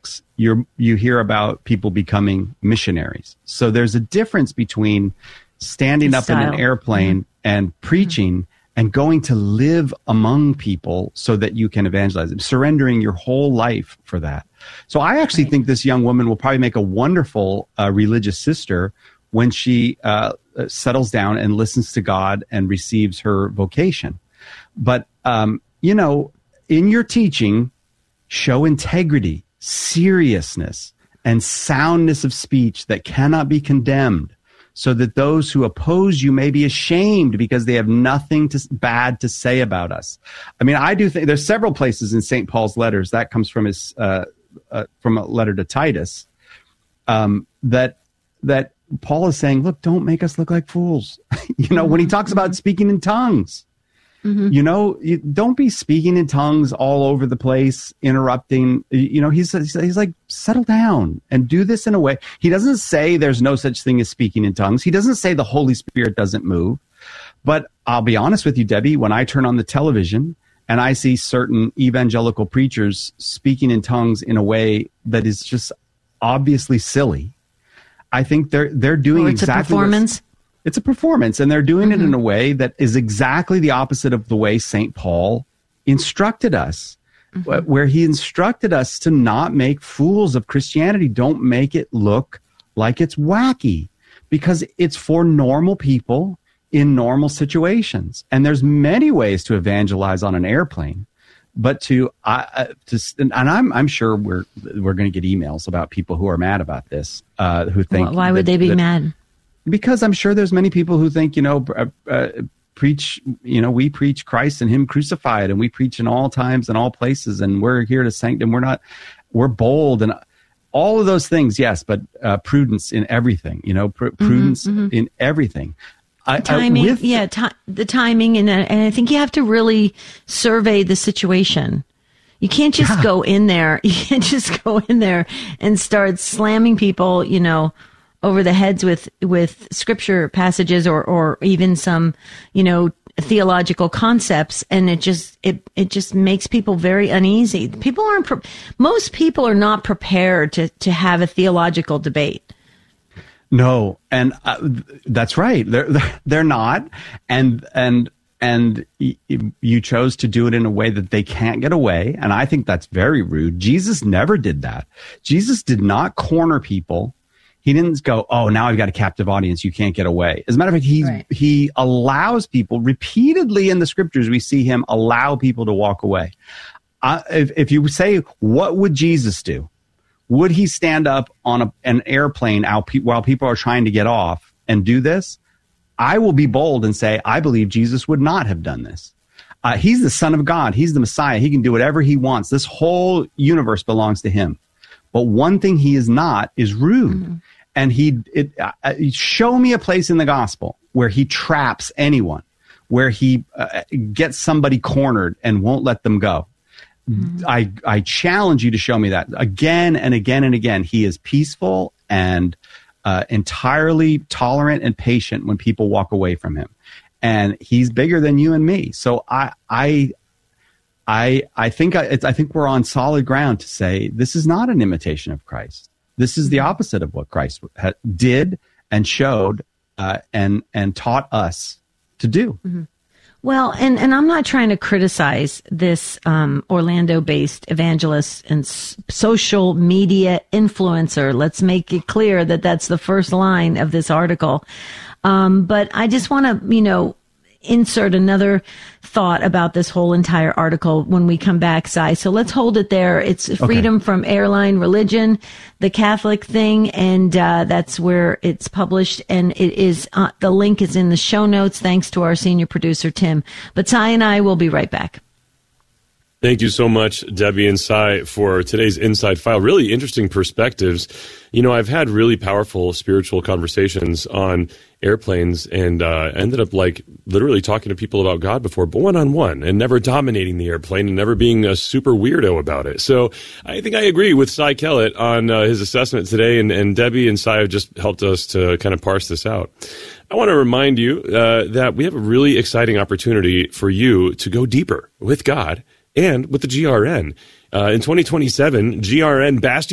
books, you hear about people becoming missionaries. So there's a difference between standing up in an airplane and preaching and going to live among people so that you can evangelize them, surrendering your whole life for that. So I actually think this young woman will probably make a wonderful religious sister when she settles down and listens to God and receives her vocation. But, you know, in your teaching, show integrity, seriousness, and soundness of speech that cannot be condemned, so that those who oppose you may be ashamed because they have nothing bad to say about us. I mean, I do think there's several places in St. Paul's letters, that comes from his from a letter to Titus, that Paul is saying, look, don't make us look like fools. You know, when he talks about speaking in tongues, you know, don't be speaking in tongues all over the place, interrupting. You know, he's like, settle down and do this in a way. He doesn't say there's no such thing as speaking in tongues. He doesn't say the Holy Spirit doesn't move. But I'll be honest with you, Debbie, when I turn on the television and I see certain evangelical preachers speaking in tongues in a way that is just obviously silly, I think they're doing exactly a performance. It's a performance, and they're doing it in a way that is exactly the opposite of the way St. Paul instructed us, where he instructed us to not make fools of Christianity. Don't make it look like it's wacky, because it's for normal people in normal situations. And there's many ways to evangelize on an airplane, but and I'm sure we're going to get emails about people who are mad about this, who think, why would they be mad? Because I'm sure there's many people who think, you know, preach, you know, we preach Christ and him crucified, and we preach in all times and all places, and we're here to sanctify, and we're bold and all of those things. Yes. But prudence in everything, you know, prudence in everything. Timing. The timing. And I think you have to really survey the situation. You can't just go in there. You can't just go in there and start slamming people, you know, over the heads with scripture passages or even some, you know, theological concepts. And it just makes people very uneasy. Most people are not prepared to have a theological debate. No. And that's right. They're not. And you chose to do it in a way that they can't get away. And I think that's very rude. Jesus never did that. Jesus did not corner people. He didn't go, oh, now I've got a captive audience. You can't get away. As a matter of fact, he allows people repeatedly in the scriptures. We see him allow people to walk away. If you say, what would Jesus do? Would he stand up on an airplane while people are trying to get off and do this? I will be bold and say, I believe Jesus would not have done this. He's the Son of God. He's the Messiah. He can do whatever he wants. This whole universe belongs to him. But one thing he is not is rude. And show me a place in the gospel where he traps anyone, where he gets somebody cornered and won't let them go. I challenge you to show me that again and again and again. He is peaceful and entirely tolerant and patient when people walk away from him, and he's bigger than you and me. So I think we're on solid ground to say this is not an imitation of Christ. This is the opposite of what Christ did and showed and taught us to do. Well, and I'm not trying to criticize this Orlando-based evangelist and social media influencer. Let's make it clear that that's the first line of this article. But I just want to, you know, insert another thought about this whole entire article when we come back, Si. So let's hold it there. It's freedom from airline religion, the Catholic thing, and that's where it's published. And it is the link is in the show notes, thanks to our senior producer, Tim. But Si and I will be right back. Thank you so much, Debbie and Si, for today's Inside File. Really interesting perspectives. You know, I've had really powerful spiritual conversations on airplanes and ended up like literally talking to people about God before, but one-on-one, and never dominating the airplane and never being a super weirdo about it. So I think I agree with Si Kellett on his assessment today, and Debbie and Si have just helped us to kind of parse this out. I want to remind you that we have a really exciting opportunity for you to go deeper with God and with the GRN. In 2027, GRN Bastion